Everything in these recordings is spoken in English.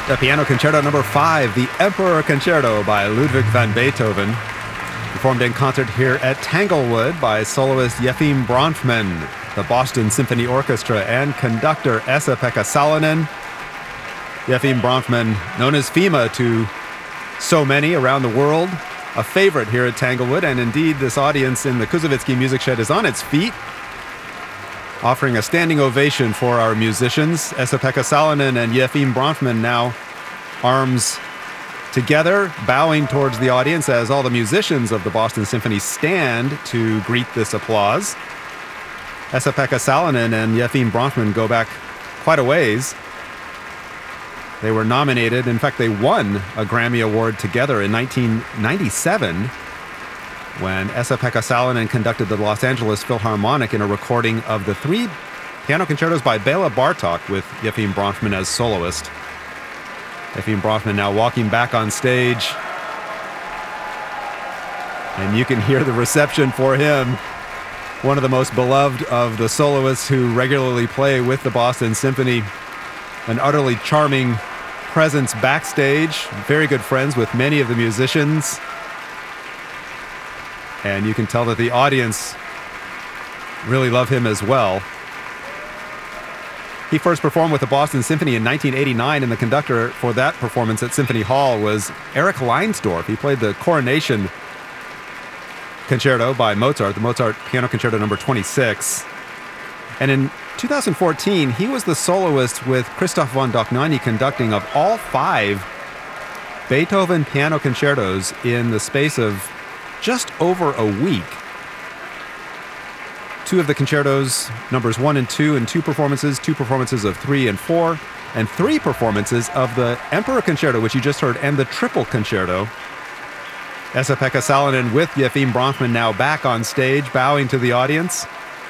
The Piano Concerto Number 5, the Emperor Concerto by Ludwig van Beethoven, performed in concert here at Tanglewood by soloist Yefim Bronfman, the Boston Symphony Orchestra, and conductor Esa-Pekka Salonen. Yefim Bronfman, known as Fima to so many around the world, a favorite here at Tanglewood, and indeed this audience in the Kuzovitsky Music Shed is on its feet, offering a standing ovation for our musicians. Esa-Pekka Salonen and Yefim Bronfman now arms together, bowing towards the audience as all the musicians of the Boston Symphony stand to greet this applause. Esa-Pekka Salonen and Yefim Bronfman go back quite a ways. They were nominated, in fact, they won a Grammy Award together in 1997 when Esa-Pekka Salonen conducted the Los Angeles Philharmonic in a recording of the 3 piano concertos by Bela Bartok with Yefim Bronfman as soloist. Yefim Bronfman now walking back on stage, and you can hear the reception for him. One of the most beloved of the soloists who regularly play with the Boston Symphony. An utterly charming presence backstage, very good friends with many of the musicians. And you can tell that the audience really love him as well. He first performed with the Boston Symphony in 1989, and the conductor for that performance at Symphony Hall was Eric Leinsdorf. He played the Coronation Concerto by Mozart, the Mozart Piano Concerto number 26. And in 2014, he was the soloist with Christoph von Dohnanyi conducting of all 5 Beethoven piano concertos in the space of just over a week. 2 of the concertos, numbers 1 and 2, and 2 performances of 3 and 4, and 3 performances of the Emperor Concerto, which you just heard, and the Triple Concerto. Esa-Pekka Salonen with Yefim Bronfman now back on stage, bowing to the audience.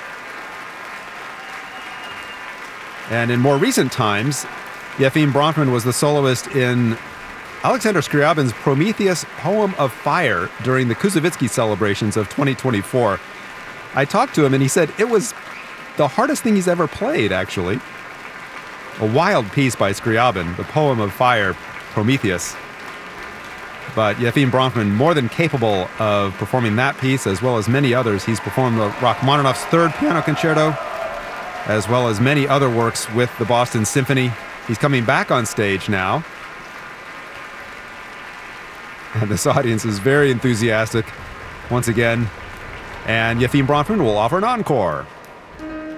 And in more recent times, Yefim Bronfman was the soloist in Alexander Scriabin's Prometheus Poem of Fire during the Kuzovitsky celebrations of 2024. I talked to him and he said it was the hardest thing he's ever played, actually. A wild piece by Scriabin, the Poem of Fire, Prometheus. But Yefim Bronfman, more than capable of performing that piece as well as many others. He's performed Rachmaninoff's 3rd Piano Concerto, as well as many other works with the Boston Symphony. He's coming back on stage now. And this audience is very enthusiastic once again. And Yefim Bronfman will offer an encore.